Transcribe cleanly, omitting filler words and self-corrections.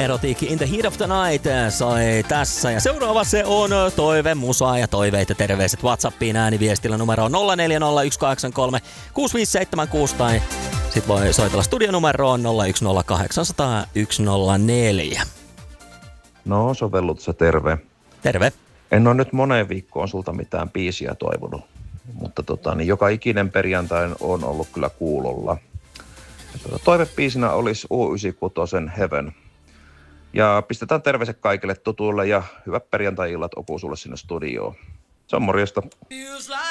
Erotic in the Heat of the Night soi tässä. Ja seuraava se on toive, musa ja toiveet ja terveiset WhatsAppiin ääniviestillä numero 0401836576 tai sit voi soitella studionumeroon 010800 No, sovellut se terve. Terve. En ole nyt moneen viikkoon sulta mitään biisiä toivonut, mutta niin joka ikinen perjantai on ollut kyllä kuulolla. Toivebiisinä olisi U96 Heaven. Ja pistetään terveiset kaikille tutuille ja hyvät perjantai-illat Oku sulle sinne studioon. Se on morjesta.